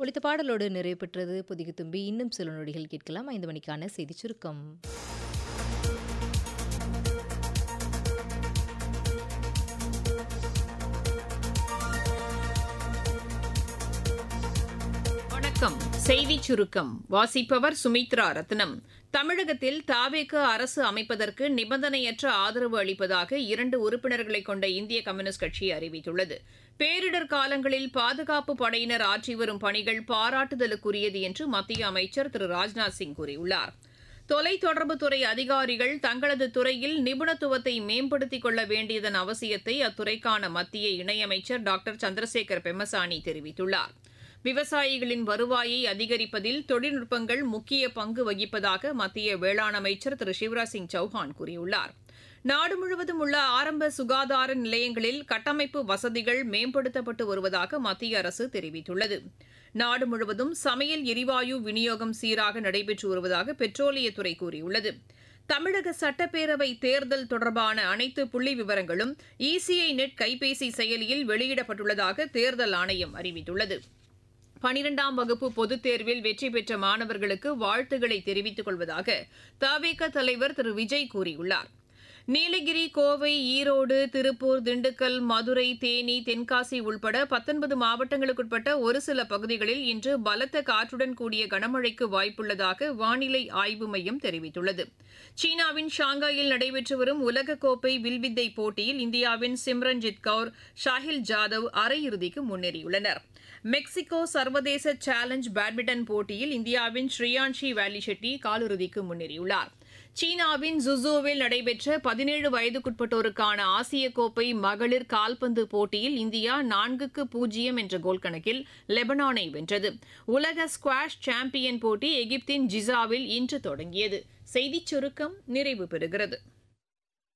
ஒலித்த பாடலோடு நிறைவு பெற்றது புதிய தும்பி. இன்னும் சில நொடிகள் கேட்கலாம் 5 மணிக்கான செய்தி சுருக்கம். வணக்கம். செய்திச் சுருக்கம் வாசிப்பவர் சுமித்ரா ரத்னம். தமிழகத்தில் தவேக அரசு அமைப்பதற்கு நிபந்தனையற்ற ஆதரவு அளிப்பதாக 2 உறுப்பினர்களை கொண்ட இந்திய கம்யூனிஸ்ட் கட்சி அறிவித்துள்ளது. பேரிடர் காலங்களில் பாதுகாப்பு படையினர் ஆற்றி வரும் பணிகள் பாராட்டுதலுக்குரியது என்று மத்திய அமைச்சர் திரு ராஜ்நாத் சிங் கூறியுள்ளார். தொலைத்தொடர்புத்துறை அதிகாரிகள் தங்களது துறையில் நிபுணத்துவத்தை மேம்படுத்திக் கொள்ள வேண்டியதன் அவசியத்தை அத்துறைக்கான மத்திய இணையமைச்சர் டாக்டர் சந்திரசேகர் பெம்மசானி தெரிவித்துள்ளார். விவசாயிகளின் வருவாயை அதிகரிப்பதில் தொழில்நுட்பங்கள் முக்கிய பங்கு வகிப்பதாக மத்திய வேளாண் அமைச்சர் திரு சிவராஜ் சிங் சௌஹான் கூறியுள்ளார். நாடு முழுவதும் உள்ள ஆரம்ப சுகாதார நிலையங்களில் கட்டமைப்பு வசதிகள் மேம்படுத்தப்பட்டு வருவதாக மத்திய அரசு தெரிவித்துள்ளது. நாடு முழுவதும் சமையல் எரிவாயு விநியோகம் சீராக நடைபெற்று வருவதாக பெட்ரோலியத்துறை கூறியுள்ளது. தமிழக சட்டப்பேரவை தேர்தல் தொடர்பான அனைத்து புள்ளி விவரங்களும் இசிஐ நெட் கைபேசி செயலியில் வெளியிடப்பட்டுள்ளதாக தேர்தல் ஆணையம் அறிவித்துள்ளது. 12ஆம் வகுப்பு பொதுத் தேர்வில் வெற்றி பெற்ற மாணவர்களுக்கு வாழ்த்துக்களை தெரிவித்துக் கொள்வதாக தவேக தலைவர் திரு விஜய் கூறியுள்ளார். நீலகிரி, கோவை, ஈரோடு, திருப்பூர், திண்டுக்கல், மதுரை, தேனி, தென்காசி உள்பட 19 மாவட்டங்களுக்குட்பட்ட ஒரு சில பகுதிகளில் இன்று பலத்த காற்றுடன் கூடிய கனமழைக்கு வாய்ப்புள்ளதாக வானிலை ஆய்வு மையம் தெரிவித்துள்ளது. சீனாவின் ஷாங்காயில் நடைபெற்று வரும் உலகக்கோப்பை வில்வித்தை போட்டியில் இந்தியாவின் சிம்ரன்ஜித் கவுர், ஷாஹில் ஜாதவ் அரையிறுதிக்கு முன்னேறியுள்ளனர். மெக்சிகோ சர்வதேச சேலஞ்ச் பேட்மிண்டன் போட்டியில் இந்தியாவின் ஸ்ரீயான்ஷி வேலிஷெட்டி காலிறுதிக்கு முன்னேறியுள்ளார். சீனாவின் ஜுசூவில் நடைபெற்ற 17 வயதுக்குட்பட்டோருக்கான ஆசிய கோப்பை மகளிர் கால்பந்து போட்டியில் இந்தியா 4-0 என்ற கோல் கணக்கில் லெபனானை வென்றது. உலக ஸ்குவாஷ் சாம்பியன் போட்டி எகிப்தின் ஜிசாவில் இன்று தொடங்கியது. செய்திச் சுருக்கம் நிறைவு பெறுகிறது.